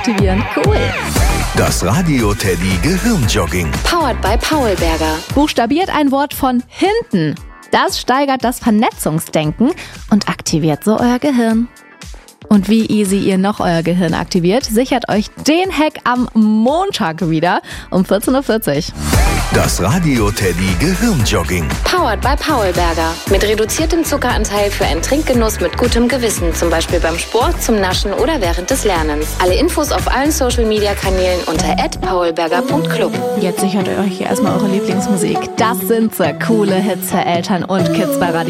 Aktivieren. Cool. Das Radio Teddy Gehirnjogging. Powered by Paulberger. Buchstabiert ein Wort von hinten. Das steigert das Vernetzungsdenken und aktiviert so euer Gehirn. Und wie easy ihr noch euer Gehirn aktiviert, sichert euch den Hack am Montag wieder um 14.40 Uhr. Das Radio Teddy Gehirnjogging. Powered by Paulberger. Mit reduziertem Zuckeranteil für einen Trinkgenuss mit gutem Gewissen. Zum Beispiel beim Sport, zum Naschen oder während des Lernens. Alle Infos auf allen Social-Media-Kanälen unter @paulberger.club. Jetzt sichert euch erstmal eure Lieblingsmusik. Das sind so coole Hits für Eltern und Kids bei Radio